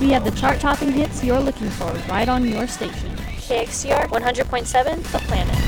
We have the chart-topping hits you're looking for right on your station. KXCR 100.7, The Planet.